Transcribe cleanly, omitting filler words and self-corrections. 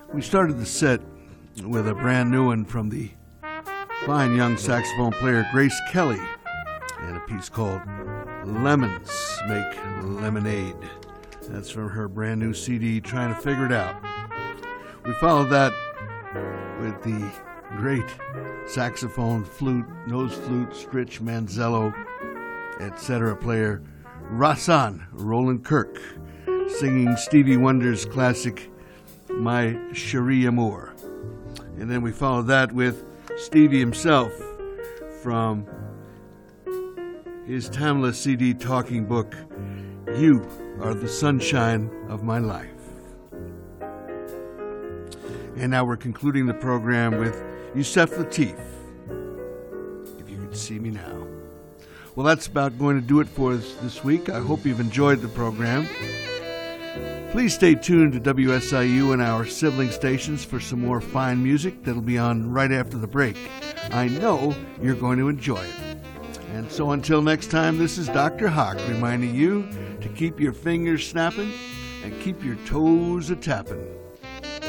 We started the set with a brand new one from the fine young saxophone player Grace Kelly and a piece called Lemons Make Lemonade. That's from her brand new CD, Trying to Figure It Out. We followed that with the great saxophone, flute, nose flute, stritch, manzello, etc. player Rahsaan Roland Kirk, singing Stevie Wonder's classic My Cherie Amour. And then we followed that with Stevie himself from his timeless CD talking book, You Are the Sunshine of My Life. And now we're concluding the program with Yusef Lateef, If You Could See Me Now. Well, that's about going to do it for us this week. I hope you've enjoyed the program. Please stay tuned to WSIU and our sibling stations for some more fine music that'll be on right after the break. I know you're going to enjoy it. And so until next time, this is Dr. Hawk reminding you to keep your fingers snapping and keep your toes a-tapping.